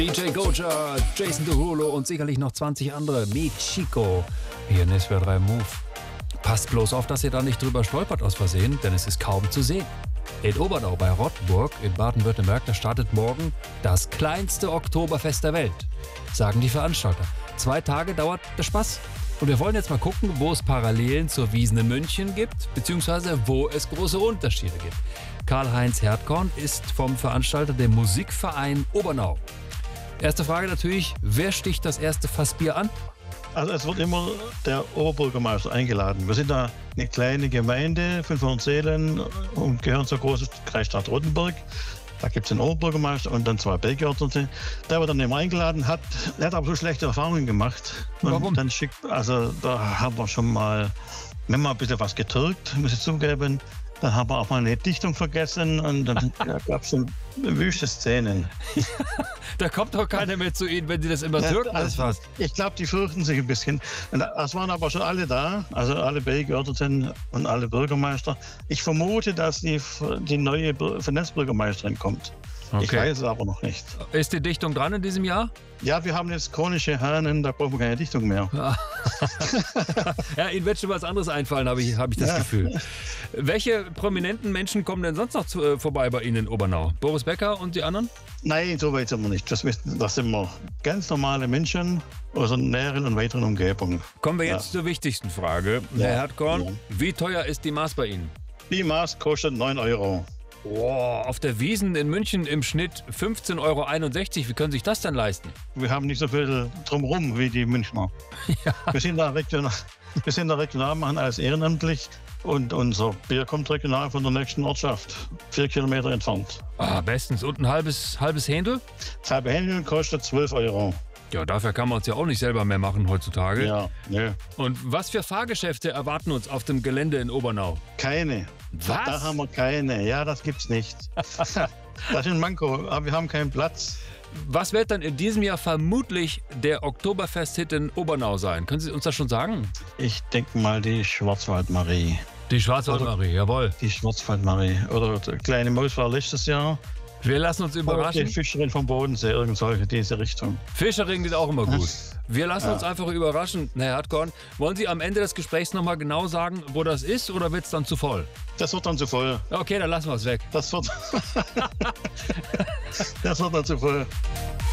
DJ Goja, Jason Derulo und sicherlich noch 20 andere. Mi Chico. Hier in SWR 3 Move. Passt bloß auf, dass ihr da nicht drüber stolpert aus Versehen, denn es ist kaum zu sehen. In Obernau bei Rottenburg in Baden-Württemberg, da startet morgen das kleinste Oktoberfest der Welt, sagen die Veranstalter. 2 Tage dauert der Spaß. Und wir wollen jetzt mal gucken, wo es Parallelen zur Wiesn in München gibt, beziehungsweise wo es große Unterschiede gibt. Karl-Heinz Herdkorn ist vom Veranstalter dem Musikverein Obernau. Erste Frage natürlich, wer sticht das erste Fassbier an? Also es wird immer der Oberbürgermeister eingeladen. Wir sind da eine kleine Gemeinde, 500 Seelen und gehören zur großen Kreisstadt Rottenburg. Da gibt es den Oberbürgermeister und dann 2 Beigeordnete. Der wird dann immer eingeladen, hat aber so schlechte Erfahrungen gemacht. Und warum? Dann da haben wir schon mal, wenn mal ein bisschen was getürkt, muss ich zugeben. Dann haben wir auch mal eine Dichtung vergessen und dann gab es so wüste Szenen. Da kommt doch keiner mehr zu Ihnen, wenn Sie das immer türken. Also, ich glaube, die fürchten sich ein bisschen. Es waren aber schon alle da, also alle Beigeordneten und alle Bürgermeister. Ich vermute, dass die neue Finanzbürgermeisterin kommt. Okay. Ich weiß es aber noch nicht. Ist die Dichtung dran in diesem Jahr? Ja, wir haben jetzt chronische Hahnen, da brauchen wir keine Dichtung mehr. Ja, Ihnen wird schon was anderes einfallen, habe ich das Gefühl. Welche prominenten Menschen kommen denn sonst noch vorbei bei Ihnen in Obernau? Boris Becker und die anderen? Nein, so weit sind wir nicht. Das sind wir ganz normale Menschen aus einer näheren und weiteren Umgebung. Kommen wir jetzt zur wichtigsten Frage. Herr Herdkorn, wie teuer ist die Maß bei Ihnen? Die Maß kostet 9 Euro. Oh, auf der Wiesn in München im Schnitt 15,61 Euro. Wie können Sie sich das denn leisten? Wir haben nicht so viel drumherum wie die Münchner. Ja. Wir sind da regional, machen alles ehrenamtlich und unser Bier kommt regional von der nächsten Ortschaft, 4 Kilometer entfernt. Ah, bestens. Und ein halbes Händel? Das halbe Händel kostet 12 Euro. Ja, dafür kann man es ja auch nicht selber mehr machen heutzutage. Ja, ne. Und was für Fahrgeschäfte erwarten uns auf dem Gelände in Obernau? Keine. Was? Da haben wir keine. Ja, das gibt's nicht. Das ist ein Manko, aber wir haben keinen Platz. Was wird dann in diesem Jahr vermutlich der Oktoberfest-Hit in Obernau sein? Können Sie uns das schon sagen? Ich denke mal die Schwarzwaldmarie. Die Schwarzwaldmarie, jawohl. Die Schwarzwaldmarie. Oder die kleine Maus war letztes Jahr. Wir lassen uns überraschen. Die Fischerin vom Bodensee, irgend solche, diese Richtung. Fischering geht auch immer gut. Wir lassen uns einfach überraschen, Herr Herdkorn. Wollen Sie am Ende des Gesprächs nochmal genau sagen, wo das ist, oder wird es dann zu voll? Das wird dann zu voll. Okay, dann lassen wir es weg. Das wird dann zu voll.